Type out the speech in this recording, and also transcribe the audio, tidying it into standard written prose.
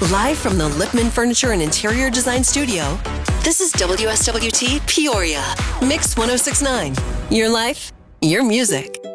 Live from the Lipman Furniture and Interior Design Studio, this is WSWT Peoria. Mix 1069. Your life, your music.